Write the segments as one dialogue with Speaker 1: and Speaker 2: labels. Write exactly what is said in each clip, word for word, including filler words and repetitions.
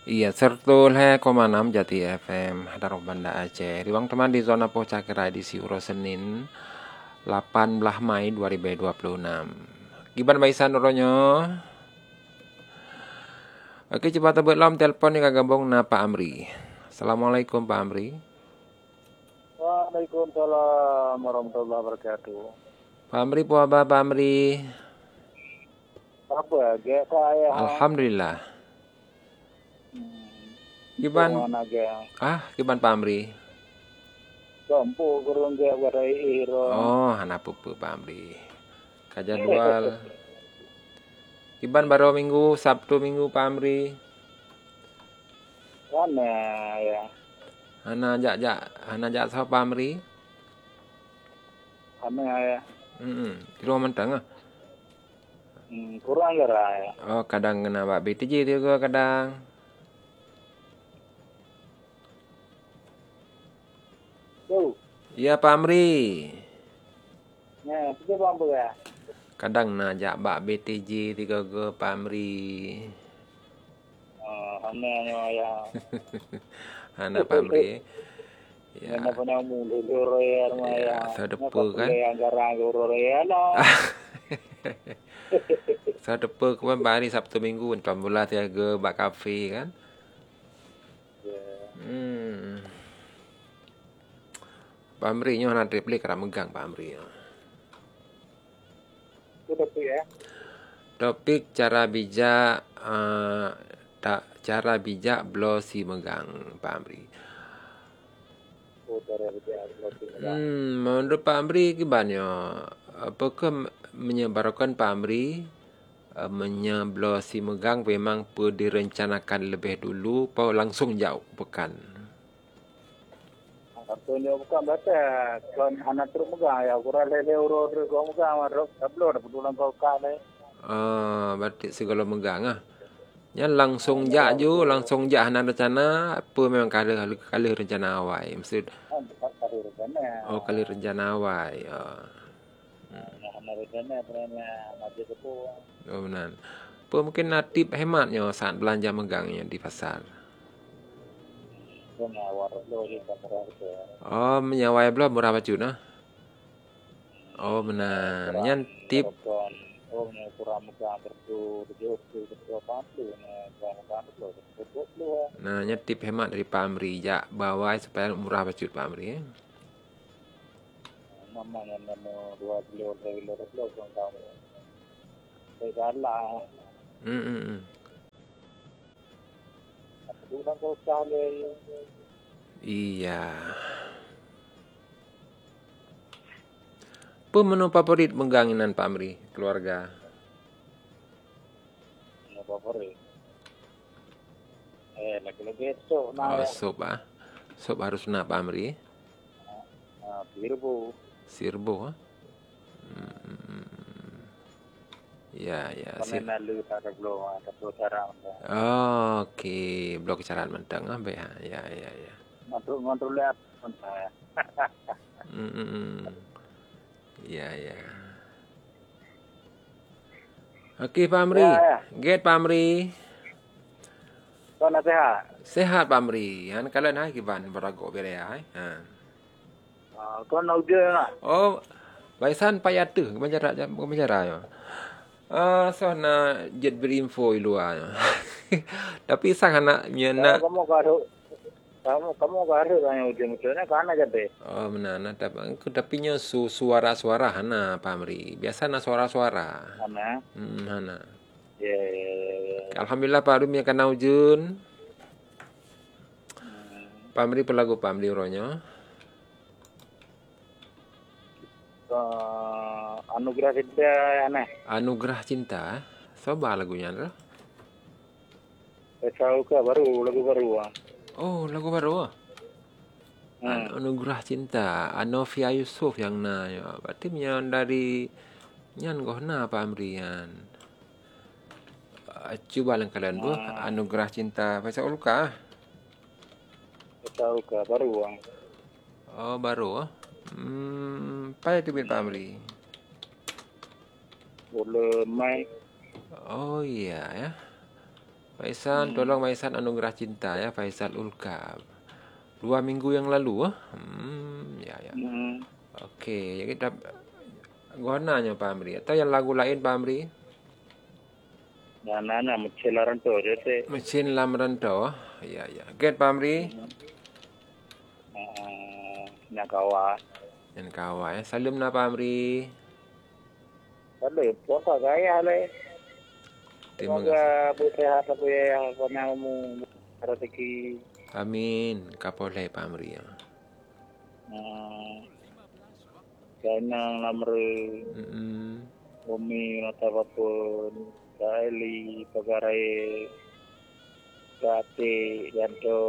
Speaker 1: Iya, sertul he koma enam Jati F M, Daruh Banda Aceh. Riwang teman di zona Pocakera di Siuro Senin, delapan belas Mei dua ribu dua puluh enam. Giban baisan uronyo. Oke, coba tebut lam telepon ni kagabung na Pak Amri. Assalamualaikum Pak Amri.
Speaker 2: Waalaikumsalam warahmatullahi wabarakatuh.
Speaker 1: Pak Amri, po apa Pak Amri?
Speaker 2: Apa ge saya?
Speaker 1: Alhamdulillah. Giban ah, giban Pak Amri.
Speaker 2: Kampu kurang ge warai iro.
Speaker 1: Oh, hana pupu Pak Amri. Kajadwal. Giban baru minggu, Sabtu minggu Pak Amri.
Speaker 2: Mana ya?
Speaker 1: Hana jak jak, hana jak sah Pak Amri.
Speaker 2: Mana ya?
Speaker 1: Hmm, di rumah mentang ah.
Speaker 2: Hmm, kurang ge ya.
Speaker 1: Oh, kadang kena Pak B T J juga kadang.
Speaker 2: Tuh.
Speaker 1: Iya Pak Amri.
Speaker 2: Nah, itu bang ya.
Speaker 1: Kadang najak Pak B T J tiga ke Pak Amri.
Speaker 2: Oh, hana ya.
Speaker 1: Hana Pak Amri.
Speaker 2: Ya. Mana punya mulu royer
Speaker 1: ya. Sedepa kan.
Speaker 2: Yang garang royer no.
Speaker 1: Sedepa kan hari Sabtu Minggu tuan bola tiaga bak kafe kan.
Speaker 2: Yeah.
Speaker 1: Hmm. Pak Amri nyo nak trip kerap megang Pak Amri.
Speaker 2: Itu topik ya.
Speaker 1: Topik cara bijak uh, tak cara bijak blosi megang Pak Amri.
Speaker 2: Oh, cara bijak blosi megang.
Speaker 1: Hmm, menurut Pak Amri gimana? Apakah menyebarkan Pak Amri uh, menyeblosi megang memang perlu direncanakan lebih dulu atau langsung jauh pekan?
Speaker 2: Artinya bukan baca kan anak terus megang ya kurang lele urut kau megang marok tablo dapat ulang kau kale.
Speaker 1: Ah, berarti segala megang ah. Nya langsung jak ju, langsung jak hana rencana apa memang kali kali rencana awal maksud.
Speaker 2: Kali rencana.
Speaker 1: Oh, kali rencana awal. Oh.
Speaker 2: Hmm. Hana rencana pernah maju tu.
Speaker 1: Oh, benar. Apa mungkin natip hematnya saat belanja megangnya di pasar. Oh, menyawai belum murah baju nah. Oh, benar. Nyan tip.
Speaker 2: Oh, kurang megang tertu tertu tertu apa tu?
Speaker 1: Nah, nyan tip hemat dari Pak Amri jak bawa supaya murah baju Pak Amri. Eh.
Speaker 2: Mama yang nama dua kilo kilo kilo kong tahu. Segala.
Speaker 1: Hmm hmm.
Speaker 2: Ulang kau kale.
Speaker 1: Iya. Apa menu favorit mengganginan Pak Amri keluarga?
Speaker 2: Menu favorit. Eh, lagi-lagi sup
Speaker 1: nah. Oh, sup ah. Sup harus nak Pak Amri.
Speaker 2: Ah, sirbo.
Speaker 1: Sirbo ah. Hmm. Ya, ya.
Speaker 2: Sir.
Speaker 1: Oh, okey. Blok caraan mentang ah, baik. Ya, ya, ya.
Speaker 2: Untuk ngontrol lihat mentang.
Speaker 1: Hmm. Ya, ya. Okey, Pak Amri. Ya, ya. Get Pak Amri.
Speaker 2: Kau nak sehat?
Speaker 1: Sehat Pak Amri. Han kalian hai kiban berago bere hai. Ha.
Speaker 2: Ah, kau nak ujian tak?
Speaker 1: Oh, baisan payah tu, menjara menjara yo. Ah, so na jet berinfo luar. Tapi sang anak nyana.
Speaker 2: Kamu kau kamu kamu kau ada yang ujian ujiannya kana jadi.
Speaker 1: Oh, benar. Tapi tapi nya su suara-suara hana Pak Amri. Biasa na suara-suara.
Speaker 2: Hana.
Speaker 1: Hmm, hana.
Speaker 2: Ya, ya, ya.
Speaker 1: Alhamdulillah Pak Rum yang kena ujun. Hmm. Pak Amri pelagu Pak Amri uronyo.
Speaker 2: Uh, anugerah cinta aneh.
Speaker 1: Anugerah cinta. Coba lagunya adalah.
Speaker 2: Tahu ke baru lagu baru ah.
Speaker 1: Oh, lagu baru ah. Hmm. Anugerah cinta Anovia Yusuf yang na ya. Berarti yang dari nyan goh na Pak Amrian. Uh, coba lang kalian bu hmm. Anugerah cinta Faisal Ulka.
Speaker 2: Tahu ke baru ah.
Speaker 1: Oh, baru ah. Hmm, payah tu Pak Amri.
Speaker 2: Boleh mai.
Speaker 1: Oh iya ya. Faisal, tolong Faisal anugerah cinta ya, Faisal Ulkab. Dua minggu yang lalu, ah. Hmm, ya ya.
Speaker 2: Hmm.
Speaker 1: Okey, jadi kita gonanya Pak Amri. Atau yang lagu lain Pak Amri?
Speaker 2: Dan anak mencelaran tu je sih.
Speaker 1: Mesin lam rantau. Ya ya. Get Pak Amri.
Speaker 2: Uh, nak kawan.
Speaker 1: Yang kawan ya. Salam na Pak Amri.
Speaker 2: Tapi puasa gaya le.
Speaker 1: Terima
Speaker 2: Semoga
Speaker 1: kasih.
Speaker 2: bersehat aku ya, kamu rezeki.
Speaker 1: Amin. Kapolai Pak Amri ya.
Speaker 2: Uh, Kanang lamre.
Speaker 1: Hmm.
Speaker 2: Bumi nata apapun. Kaili pagarai. Kati janto.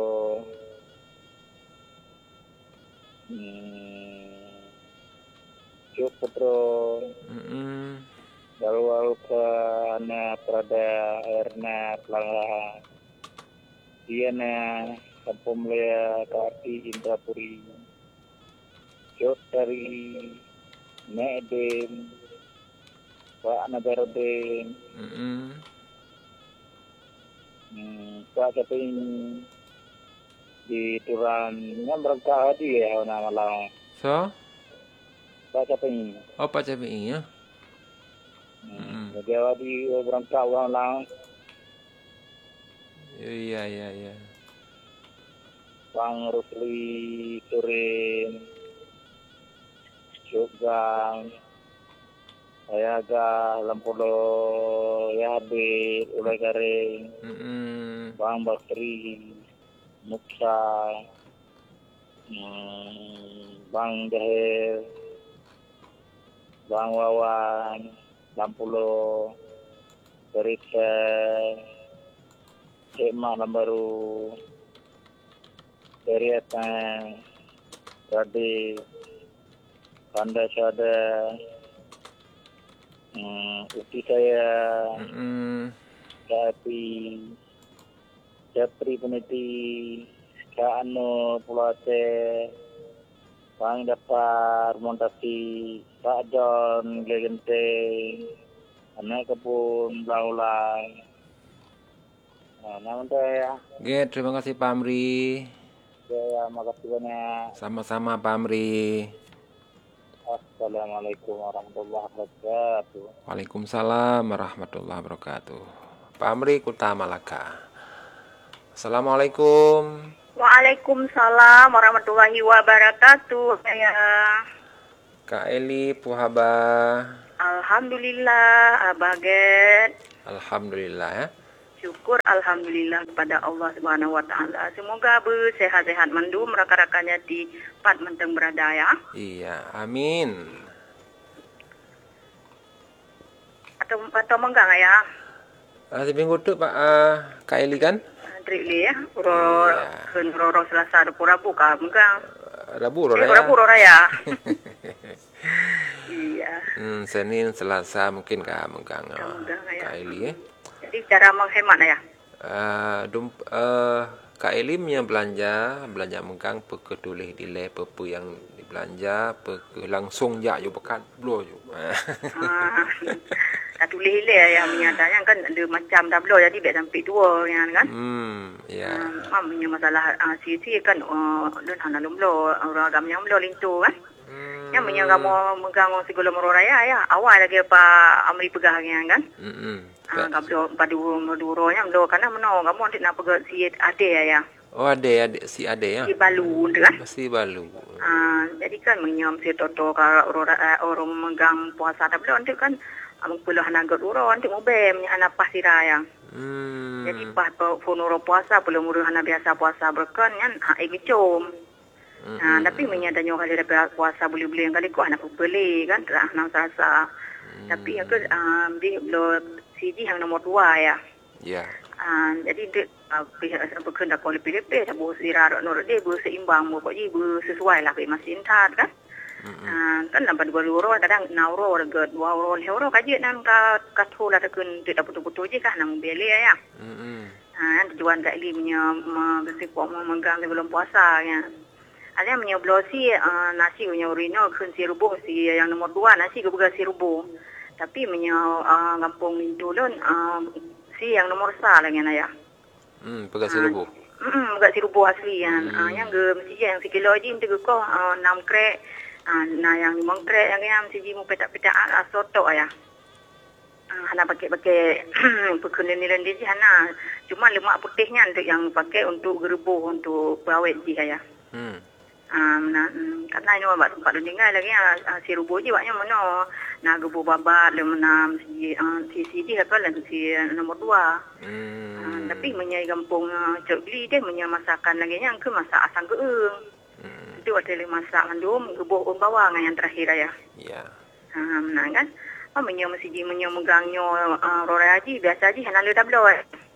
Speaker 2: Hmm. Cuk putro.
Speaker 1: Hmm.
Speaker 2: Lalu ke ana prada airna pelangga. Dia na kampung lea kati Indrapuri. Cuk dari Medem. Pak Nagarodem.
Speaker 1: Hmm.
Speaker 2: Hmm, Pak Kaping di Turan yang berangkat di ya nama lang.
Speaker 1: So,
Speaker 2: Pak Kaping.
Speaker 1: oh Pak Capi ya.
Speaker 2: Hmm, Jawa di berangkat orang lang.
Speaker 1: Iya iya iya.
Speaker 2: Bang Rusli Turin. Jogang. Ayaga Lampulo Yabe Ulai Garing.
Speaker 1: Hmm.
Speaker 2: Bang Bakri. Muksa. Hmm, Bang Jahir. Bang Wawan. Lampulo. Berita. Cik Mak Lambaru. Periatan. Radit. Panda Syada. Hmm, Uti saya.
Speaker 1: Hmm.
Speaker 2: Tapi. Japri Peniti. Kak Anu Pulate. Bang Dapar Montasi. Pak John Gegente. Anak Kebun Belaulang. Nah, nama saya.
Speaker 1: Get, terima kasih Pak Amri.
Speaker 2: Ya, makasih banyak.
Speaker 1: Sama-sama Pak Amri.
Speaker 2: Assalamualaikum warahmatullahi wabarakatuh.
Speaker 1: Waalaikumsalam warahmatullahi wabarakatuh. Pak Amri Kuta Malaka. Assalamualaikum.
Speaker 3: Waalaikumsalam warahmatullahi wabarakatuh. Saya
Speaker 1: Kak Eli Puhaba.
Speaker 3: Alhamdulillah Abaget.
Speaker 1: Alhamdulillah ya.
Speaker 3: Syukur alhamdulillah kepada Allah Subhanahu wa taala. Semoga bersehat-sehat mandu rakan-rakannya di Pat Menteng berada ya.
Speaker 1: Iya, amin.
Speaker 3: Atau atau menggang ya.
Speaker 1: Ah, seminggu tu Pak uh, Kak Eli kan?
Speaker 3: Trili ya. Uro
Speaker 1: Iya.
Speaker 3: uro Selasa Rabu ka menggang.
Speaker 1: Rabu
Speaker 3: Eh,
Speaker 1: raya.
Speaker 3: Rabu raya. Iya.
Speaker 1: Hmm, Senin, Selasa mungkin Kak menggang.
Speaker 3: Menggang, ya.
Speaker 1: Kak Eli ya.
Speaker 3: Jadi cara menghemat ya.
Speaker 1: Uh, dum, uh, Kak Eli punya belanja, belanja menggang peke tulis di le pepe yang dibelanja, peke langsung jak jo bekat blow jo.
Speaker 3: Ah. Tak tulis ile yang menyatakan kan ada macam tablo jadi biar sampai dua yang kan.
Speaker 1: Hmm, ya.
Speaker 3: Ah, punya masalah uh, sisi kan uh, dan hana lumlo orang agam yang lumlo lintu kan.
Speaker 1: Hmm.
Speaker 3: Yang menyang kamu megang segala meraya ya. Awal lagi Pak Amri pegangnya kan.
Speaker 1: Hmm.
Speaker 3: Ah, kablo padu duro-duronya mlo karena meno kamu nanti nak pegang si ade ya.
Speaker 1: Oh, ada ada si ada ya.
Speaker 3: Si balu kan.
Speaker 1: Si balu.
Speaker 3: Ah, jadi kan menyam si toto kalau orang orang megang puasa tablo nanti kan amang puluh hanaga duro nanti mau bem anak pasiraya.
Speaker 1: Hmm.
Speaker 3: Jadi pas fonoro puasa belum urus anak biasa puasa berkan kan ha igicom.
Speaker 1: Hmm.
Speaker 3: Nah, tapi menyadanya kali ada puasa beli-beli yang kali ku anak beli kan terah nang rasa.
Speaker 1: Hmm.
Speaker 3: Tapi yang ke um, di lo siji yang nomor dua ya.
Speaker 1: Ya.
Speaker 3: Uh, jadi dia uh, berkendak kuali pilih-pilih tak boleh sirar nur dia boleh seimbang boleh boleh sesuai lah masih intat kan.
Speaker 1: Hmm.
Speaker 3: Uh, kan dapat dua euro kadang nauro ada dua euro euro kaji nan ka katho lah tekun tidak betul-betul je kan nang beli ya.
Speaker 1: Hmm.
Speaker 3: Ah, tujuan kat li punya bersifat memegang sebelum puasa ya. Ada punya blosi uh, nasi punya urino kun si rubuh si yang nomor dua nasi ke si rubuh. Tapi punya uh, kampung Mindulun uh, si yang nomor sa lah ya.
Speaker 1: Hmm, pegang sirubu.
Speaker 3: Hmm, pegang sirubu asli kan. Hmm. Ah, yang ge mesti yang sekilo je tu ko uh, enam krek. Ah, nah yang lima krek yang yang mesti mu petak-petak ah, soto ya. Ah, hana pakai-pakai perkenan ni je hana. Cuma lemak putihnya untuk yang pakai untuk gerebuh untuk pawet je ya.
Speaker 1: Hmm.
Speaker 3: Um, na, um, karena ini buat tempat lu tinggal lagi uh, si rubo je banyak mana nak gebu babat le mana si uh, si si dia kan si uh, nombor dua.
Speaker 1: Hmm.
Speaker 3: Uh, tapi menyai kampung uh, cok beli dia menyai masakan lagi yang ke masak asam geung. Hmm. Itu ada le masak mandum gebu um bawang yang terakhir ya.
Speaker 1: Ya.
Speaker 3: Um, nah kan. Oh menyai mesti ji menyai megangnya uh, rora haji biasa ji hana le tablo.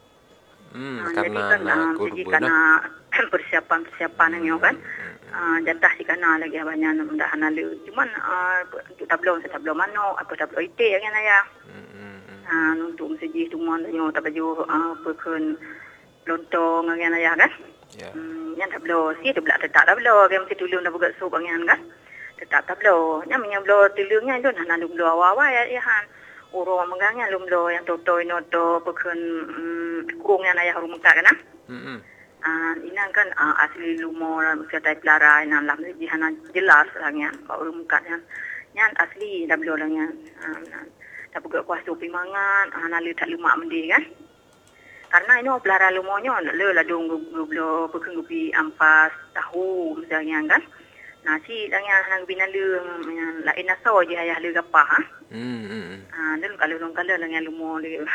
Speaker 1: Hmm,
Speaker 3: Uh,
Speaker 1: karena
Speaker 3: jadi kan uh, jadi karena persiapan-persiapan yang kan. Uh, jatah si kana lagi banyak dah hanalu cuman uh, untuk tablo tablo manok atau tablo itik yang ya hmm uh, untuk mesti semua nyo tabaju uh, pekun lontong yang ya kan yeah. Hmm, yang tablo si tabla tetap tablo yang mesti tulung dah buka sup yang kan tetap tablo yang menyablo tulungnya itu hanalu blo awa ya ya han uro megangnya lumlo yang toto inoto pekun um, kurung yang ya rumah kan hmm Ah, uh, ina kan uh, asli lumor kata pelara ina lam di hana jelas langnya baru mukanya nyan asli dah belum langnya uh, tak buka kuasa pimangan hana le tak lumak mendi kan karena ini pelara lumonyo le la dong gublo pekengupi ampas tahu misalnya kan nasi langnya hana bina le lain aso je ayah le gapa ha hmm ah uh, kalau dong kalau langnya lumo le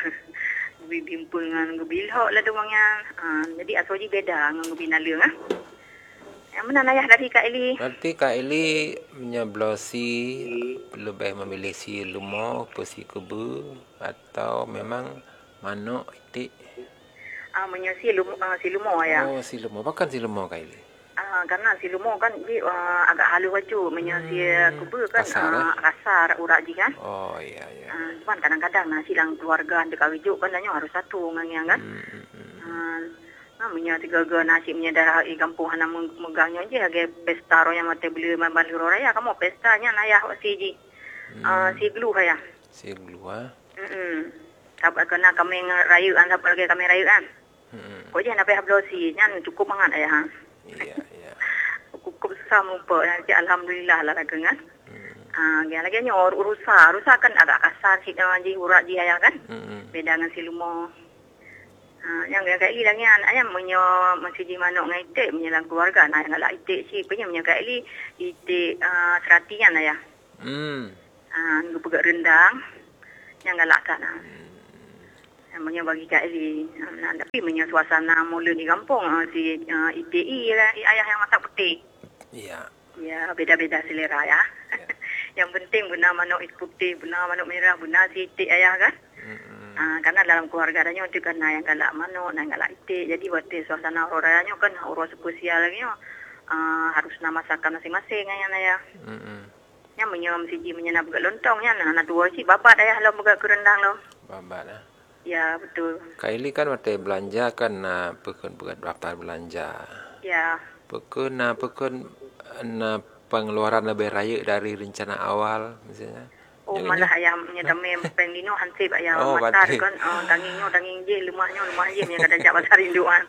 Speaker 3: bimpul dengan gebilhok lah doangnya. Uh, jadi asoji beda dengan gebinalung ah. Yang mana ayah dari Kak Eli?
Speaker 1: Berarti Kak Eli menyablosi lebih memilih si lumo ke si kebu atau memang manok itik?
Speaker 3: Ah, uh, menyasi lumo uh, si lumo ya.
Speaker 1: Oh, si lumo. Bahkan si lumo Kak Eli.
Speaker 3: Ah, uh, karena si lumo kan dia uh, agak halu baju menyasi hmm, kebu kan
Speaker 1: kasar,
Speaker 3: uh, kasar urat je kan.
Speaker 1: Oh iya iya.
Speaker 3: Uh, cuman kadang-kadang nasi lang keluarga dekat wijuk kan hanya harus satu ngang kan. Hmm, hmm, hmm. Uh, namanya tiga ga nasi punya darah di kampung hana megangnya je agak pesta ro yang mate beli mambali raya kamu pestanya nayah si ji. Ah, uh, si glu ya.
Speaker 1: Si glu ah.
Speaker 3: Hmm. Dapat kena kami rayu kan dapat lagi kami rayu kan. Hmm. Kau je nak pay hablosi nyan cukup mangat ayah.
Speaker 1: Iya iya.
Speaker 3: Cukup susah mumpuk nanti alhamdulillah lah kan. Hmm. Ah, uh, lagi nyor urusa, urusa kan agak kasar si ji urat ji ayah kan. Hmm. Beda dengan si lumo. Ah, yang gak ili lagi an ayam menyo masih di manok ngai itik menyelang keluarga nah yang galak itik si punya menyo gak ili itik uh, seratian ayah. Hmm. Ah, uh, pegak rendang yang galak kan. Hmm. Namanya bagi Kak Eli. Nah, tapi punya suasana mula di kampung uh, si uh, I T I lah, ayah yang masak putih.
Speaker 1: Iya.
Speaker 3: Ya, beda-beda selera ya. ya. Yang penting benar manuk putih, benar manuk merah, benar si itik ayah kan. Mm-hmm. Uh, karena dalam keluarga adanya itu kan yang galak manuk, yang galak itik. Jadi buat suasana orangnya kan orang spesial lagi uh, harus nama masakan masing-masing ayah ayah. Mm-hmm. Yang menyam si ji menyenap buka lontongnya, nah anak dua si bapak ayah lo buka kerendang lo.
Speaker 1: Bapak dah.
Speaker 3: Ya, betul.
Speaker 1: Kak Eli kan waktu belanja kan na pekun-pekun berapa belanja.
Speaker 3: Ya.
Speaker 1: Pekun na pekun na pengeluaran lebih raya dari rencana awal misalnya.
Speaker 3: Oh, jangan malah ayamnya dame penglino hansip ayam
Speaker 1: oh,
Speaker 3: matar kan oh, dagingnya daging je lemahnya lemah je punya kada jak pasar induan.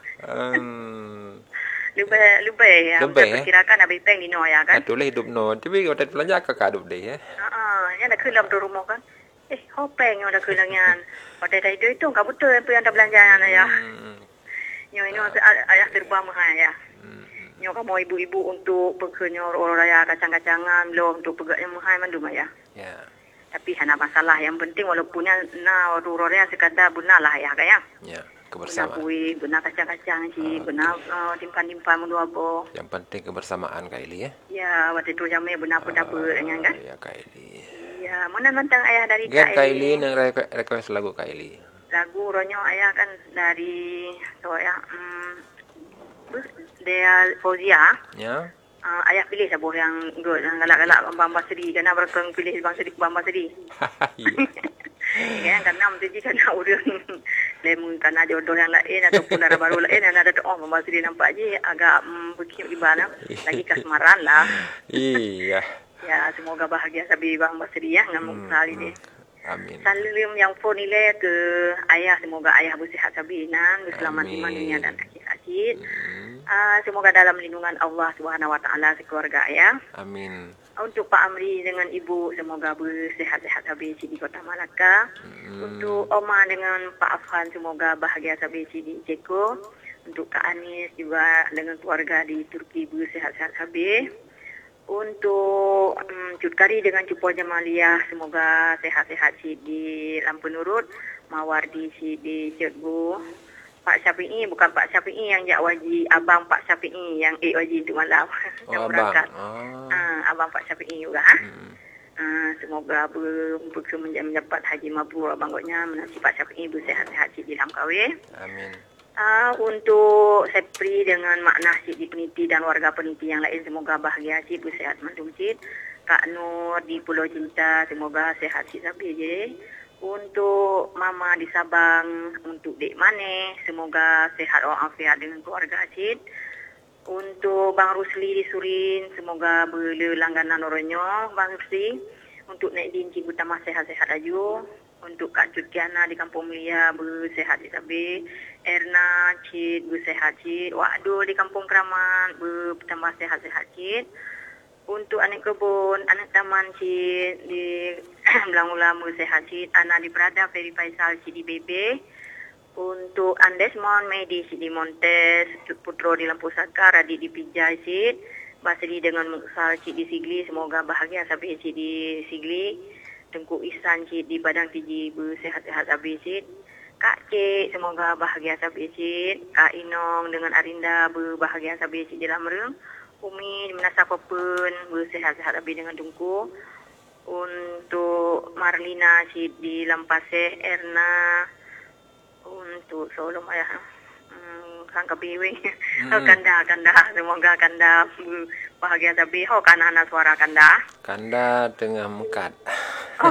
Speaker 3: Hmm. Lebih lebih ya.
Speaker 1: Lebih.
Speaker 3: Kirakan habis penglino ya kan.
Speaker 1: Atulah hidup no. Tapi waktu belanja kakak hidup deh ya.
Speaker 3: Heeh, yang nak kelam tu rumah kan. Eh, hopeng yang dah kelangan. Pada tadi itu itu enggak betul apa yang dah belanjaan ayah. Hmm. Nyo ini uh. ayah serba mahal ya. Hmm. Nyo kamu ibu-ibu untuk pekerja orang raya kacang-kacangan belum untuk pegak yang mahal mandum ayah. Ya. Tapi hana masalah yang penting walaupun na orang raya sekadar benar lah ya kayak. Ya, kebersamaan. Benar kui, benar kacang-kacang sih, uh, benar uh, timpan-timpan menua apa.
Speaker 1: Yang penting kebersamaan Kak Eli ya.
Speaker 3: Ya, waktu itu jamnya benar apa-apa dengan kan.
Speaker 1: Ya Kak Eli.
Speaker 3: Ya, mana tentang ayah dari
Speaker 1: Kak Eli. Kak Eli yang request lagu Kak Eli.
Speaker 3: Lagu ronyo ayah kan dari so ya um, dia Fauzia. Ya. Uh, ayah pilih siapa yang good, yang galak-galak Bamba Seri. Karena berkong pilih Bamba Seri, Bamba Seri. Ya, karena mesti karena urang lemon karena jodoh yang lain ataupun darah baru lain yang ada oh Bamba Seri nampak je agak um, begitu gimana lagi kasmaran lah. Iya. Ya, semoga bahagia sabi Bamba Seri ya dengan hmm, kali ni.
Speaker 1: Amin.
Speaker 3: Salam yang phone nilai ke ayah, semoga ayah bersihat sabinan, berselamat
Speaker 1: Amin.
Speaker 3: iman dunia dan akhirat.
Speaker 1: Hmm.
Speaker 3: Uh, semoga dalam lindungan Allah Subhanahu Wa Taala sekeluarga ayah.
Speaker 1: Amin.
Speaker 3: Untuk Pak Amri dengan Ibu, semoga bersihat-sihat habis di Kota Malaka.
Speaker 1: Hmm.
Speaker 3: Untuk Oma dengan Pak Afhan, semoga bahagia habis di Ceko. Untuk Kak Anis juga dengan keluarga di Turki bersihat-sihat habis. Untuk um, Cut Kari dengan Cupo Jamaliah, semoga sehat-sehat si di Lampu Nurut. Mawardi si di Cikgu. Pak Syafi'i, bukan Pak Syafi'i yang Jak Waji, Abang Pak Syafi'i yang eight Waji untuk malam.
Speaker 1: Oh,
Speaker 3: yang
Speaker 1: abang.
Speaker 3: berangkat.
Speaker 1: Oh.
Speaker 3: Ah, Abang Pak Syafi'i juga. Ha?
Speaker 1: Hmm.
Speaker 3: Ah, semoga ber, ber, mendapat haji mabrur abangnya, menasi Pak Syafi'i bersehat-sehat si di dalam kahwin.
Speaker 1: Amin.
Speaker 3: Uh, untuk Sepri dengan Mak Nasib di Peniti dan warga Peniti yang lain, semoga bahagia si bersehat mandum si. Kak Nur di Pulau Cinta, semoga sehat si sabi je. Untuk Mama di Sabang, untuk Dek Mane, semoga sehat walafiat dengan keluarga Asid. Untuk Bang Rusli di Surin, semoga berlangganan orangnya Bang Rusli. Untuk Nek Din Cibutama sehat-sehat aja. Untuk Kak Cut Kiana di Kampung Melia bersehat di sabi. Erna Cid bersehat Cid. Wakdu di Kampung Keramat bertambah sehat-sehat Cid. Untuk anak kebun, anak taman Cid di Belang Ulama sehat Cid. Ana di Prada, Ferry Faisal Cid di B B. Untuk Andesmon Medi Cid di Montes. Cut Putro di Lampu Saka, Radit di Pijai Cid. Basri dengan Muksal Cid di Sigli, semoga bahagia sampai Cid di Sigli. Tengku Ihsan Cid di Padang Tiji bersehat-sehat habis Cid. Kak Cik, semoga bahagia sampai Cid. Kak Inong dengan Arinda berbahagia sampai Cid di Lamreng. Umi di Menasa Kopen bersehat-sehat habis dengan Tengku. Untuk Marlina Cid di Lampaseh, Erna. Untuk Solom ayah. Hmm, Kang Kabiwing. Hmm. Kanda, Kanda. Semoga Kanda bahagia sampai. Oh, kan anak suara Kanda.
Speaker 1: Kanda tengah mekat.
Speaker 3: Oh.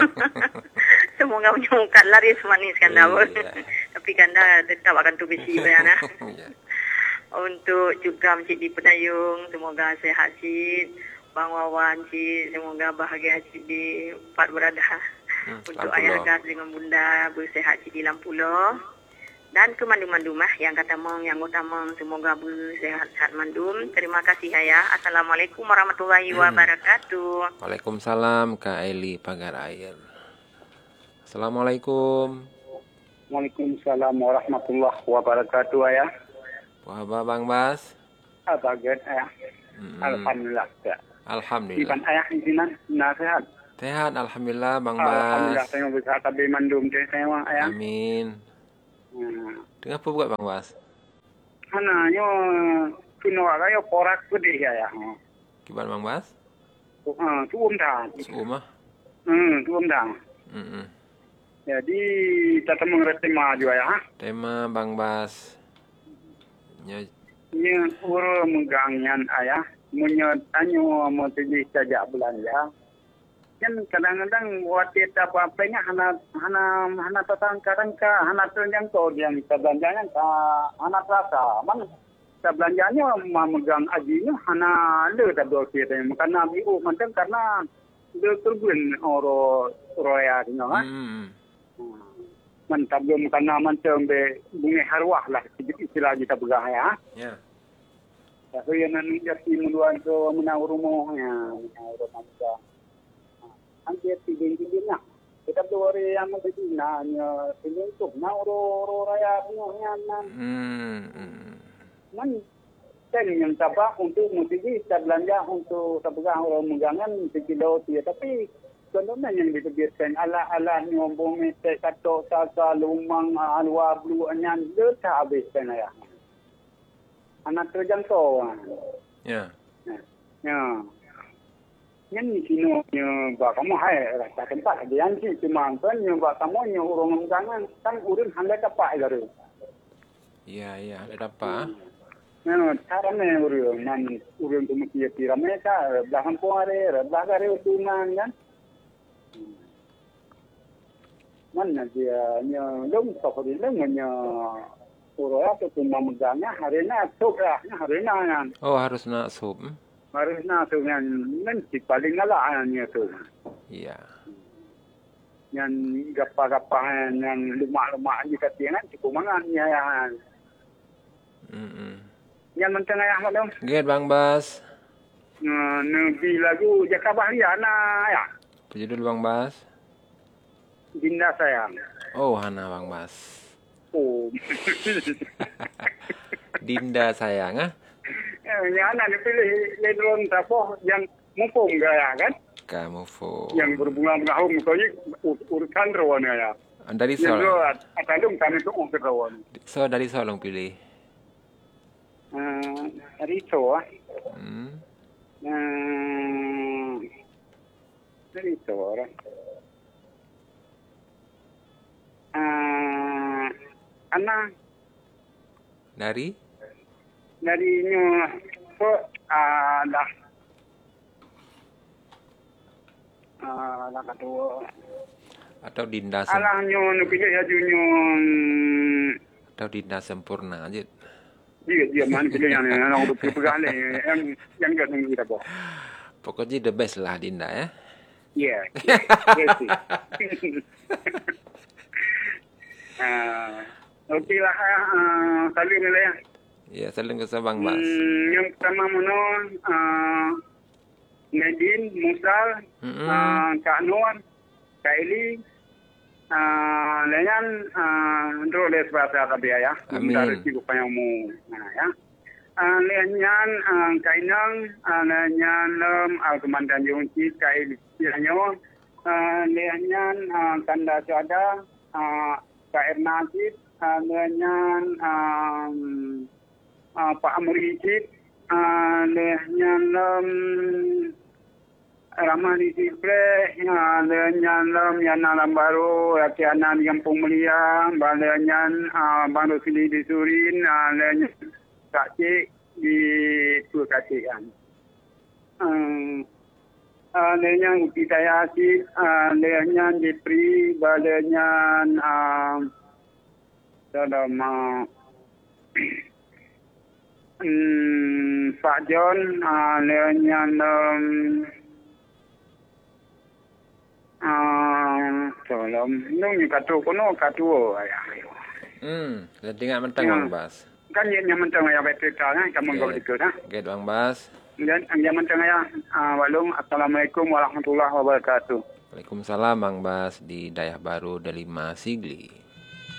Speaker 3: Semoga punya muka laris manis Kanda. Iya. Tapi Kanda tetap akan tu besi bayana. Iya. Untuk juga Cik di Penayung, semoga sehat Cik. Bang Wawan Cik, semoga bahagia Cik di Empat Berada. Hmm, untuk Ayah Gas dengan Bunda bersehat Cik di Lampulo. Dan ke mandum-mandum ah, yang kata mong, yang utama semoga bersehat-sehat mandum. Terima kasih Ayah. Assalamualaikum warahmatullahi hmm. wabarakatuh.
Speaker 1: Waalaikumsalam Kak Eli Pagar Air. Assalamualaikum.
Speaker 2: Waalaikumsalam warahmatullahi wabarakatuh Ayah.
Speaker 1: Wah, Bang Bas.
Speaker 2: Apa gen Ayah? Mm-hmm. Alhamdulillah. Ya.
Speaker 1: Alhamdulillah.
Speaker 2: Iban Ayah di sini nasihat.
Speaker 1: Sehat, alhamdulillah Bang Bas.
Speaker 2: Alhamdulillah, saya bersehat tapi mandum je saya Ayah.
Speaker 1: Amin. Hmm. Tengah apa buat Bang Bas?
Speaker 2: Hana yo kuno aga yo porak gede ya.
Speaker 1: Gimana Bang Bas?
Speaker 2: Ah, tuum dah.
Speaker 1: Tuum ah.
Speaker 2: Hmm, tuum dah.
Speaker 1: Hmm.
Speaker 2: Jadi kita mengerti maju ya.
Speaker 1: Tema Bang Bas. Nya
Speaker 2: nya uro megangnya ayah menyotanyo mau jadi saja belanja. Kan kadang-kadang waktu apa apanya hana hana hana tatang karangka hana tunjang to yang kita belanjanya ka hana rasa man kita belanjanya memegang ajinya hana le da do kita karena biu macam karena de turbun oro roya ni ha man tablo karena macam be bunga harwah lah istilah kita pegang ya ya tapi yang nan jadi muluan to menawrumohnya menawrumohnya hampir tiga-tiganya. Kita boleh yang berbina, nya untuk nauro raya punya nan. Hmm. Man, kan yang tabak untuk mesti kita belanja untuk tabagang orang megangan sekilo dia. Tapi contohnya yang diterbitkan ala-ala nyombong mesti kato tata lumang alwa blu anyan deta habis kan ya. Anak terjangkau. Ya. Ya. Yang sino nya ba kamu hai rasa tempat dia sih cuma kan nya ba kamu nya urang jangan kan urun handa dapat garu.
Speaker 1: Iya iya ada apa?
Speaker 2: Nah, caranya urun man urun tu mesti ya mereka belakang puare, belakang utunan kan. Mana dia nya dong sok dia nya urang tu cuma megangnya harina sobra harina kan.
Speaker 1: Oh harus nak sub.
Speaker 2: Harusnya tu yang nanti paling ngalah tu.
Speaker 1: Iya.
Speaker 2: Yang gapa-gapa yang lemak-lemak je kata kan cukup mangan ya.
Speaker 1: Hmm.
Speaker 2: Yang mentang ayah maklum.
Speaker 1: Get Bang Bas.
Speaker 2: Uh, Nabi lagu Jaka Bahriana ya.
Speaker 1: Pejudul Bang Bas.
Speaker 2: Dinda sayang.
Speaker 1: Oh, Hana Bang Bas.
Speaker 2: Oh.
Speaker 1: Dinda sayang ah.
Speaker 2: Eh, yang anak dipilih ledron tapoh yang mumpung gaya kan.
Speaker 1: Kamu fo.
Speaker 2: Yang berbunga-bunga kau ni urusan rawan ya.
Speaker 1: Dari
Speaker 2: Yang
Speaker 1: Sol.
Speaker 2: tu atadum kami tu urusan rawan.
Speaker 1: So dari Sol long pilih.
Speaker 2: Uh, Rito ah.
Speaker 1: Hmm.
Speaker 2: Uh, Rito orang. Uh, Ana
Speaker 1: Dari
Speaker 2: dari nyu so ah dah ah dah kata
Speaker 1: atau Dinda sem
Speaker 2: alah nyu nu pilih ya nyu
Speaker 1: atau Dinda sempurna aja.
Speaker 2: dia dia mana pilih yang yang orang pegang ni yang yang enggak nang kita boh.
Speaker 1: Pokoknya the best lah Dinda ya.
Speaker 2: Ya. Ah, okey lah ah salim lah ya.
Speaker 1: Ya, saling ke Bang Bas.
Speaker 2: Hmm, yang pertama mana uh, Nadine, Musal,
Speaker 1: Mm-mm.
Speaker 2: uh, Kak Nur, Kak Eli, uh, Lenyan, uh, Ndro les bahasa Arabia ya.
Speaker 1: Amin.
Speaker 2: Dari siku payamu, nah ya. Uh, Lenyan, uh, Kak Inang, uh, Lenyan Lem, uh, Komandan Yungki, Kak Eli, Yanyo, uh, Lenyan, uh, Kanda Suada, uh, Kak Erna Akid, uh, Lenyan, um, Uh, Pak Amri Cip, uh, lehnya lem Ramadi Ciple, uh, lehnya lem Yana Lambaru, Rakyana yang Pemulia, balenya uh, Baru Sili di Surin, uh, lehnya Kak Cik di Tua Kak Cik kan. Uh, uh, lehnya Uti Tayasi, uh, lehnya Jepri, balenya uh, dalam uh, Hmm, Pak John, uh, Leonnya um, uh, tolong, nung katu kono katu ayah.
Speaker 1: Hmm, tinggal mentang Bang Bas.
Speaker 2: Kan yang yang mentang ayah betul kan, kamu kau betul kan?
Speaker 1: Get Bang Bas.
Speaker 2: Dan yang mentang ayah, uh, walum, assalamualaikum warahmatullahi wabarakatuh.
Speaker 1: Waalaikumsalam Bang Bas di Dayah Baru Delima Sigli.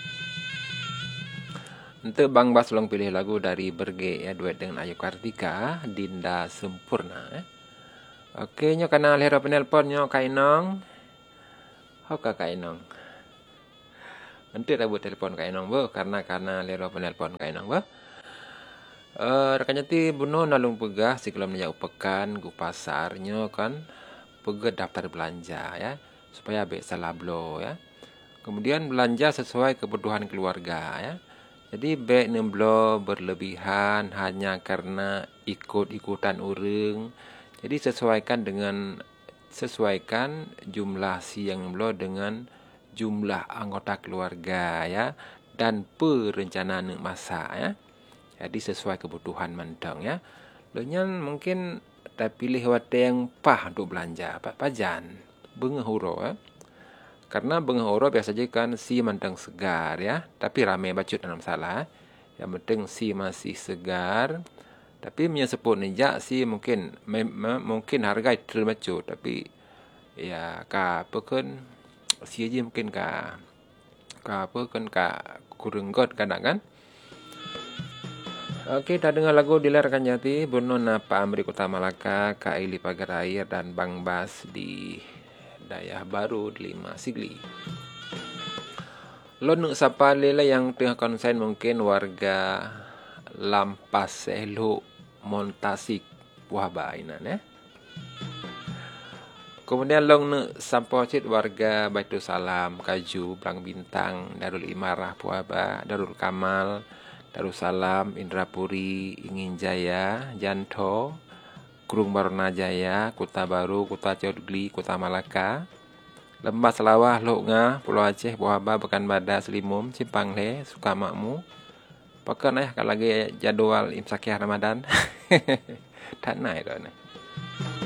Speaker 1: Untuk Bang Bas ulang pilih lagu dari Berge ya, duet dengan Ayu Kartika, Dinda Sempurna ya. Oke, nyo kana lero penelpon nyo Kainong. Hoka Kainong. Nanti dah buat telefon Kainong bo karena karena lero penelpon Kainong bo. Eh rekannya ti buno nalung pegah siklom nya upekan gu pasar nyo kan pegah daftar belanja ya supaya be salah blo ya. Kemudian belanja sesuai kebutuhan keluarga ya. Jadi baik nemblo berlebihan hanya karena ikut-ikutan urang. Jadi sesuaikan dengan sesuaikan jumlah si yang nemblo dengan jumlah anggota keluarga ya dan perencanaan masa ya. Jadi sesuai kebutuhan mentang ya. Lenyan mungkin tak pilih wate yang pah untuk belanja pak pajan bengahuro ya. Karena bengahoro biasa saja kan si mentang segar ya, tapi ramai bacut dalam salah. Yang penting si masih segar. Tapi menyeseput nijak si mungkin me, me, mungkin harga itu bacut, tapi ya ka apa kan si aja mungkin ka ka apa kan ka kurang god kadang kan. Okey, dah dengar lagu dilarkan jati Bono Napa Amri Kota Malaka, Kak Ili Pagar Air dan Bang Bas di Dayah Baru Delima Sigli. Lo nuk sapa lela yang tengah konsen mungkin warga Lampas Selo Montasik Buah Bainan eh. Kemudian long nuk sampai cit warga Baitul Salam, Kaju, Blang Bintang, Darul Imarah Puaba, Darul Kamal, Darussalam, Indrapuri, Ingin Jaya, Janto, Kurung Barona Jaya, Kota Baru, Kota Codgli, Kota Malaka, Lembah Selawah, Lok Ngah, Pulau Aceh, Buahaba, Pekan Bada, Selimum, Simpang Le, Sukamakmu. Pakai eh kalau lagi jadwal imsakiah Ramadan. Tak naik dah ni.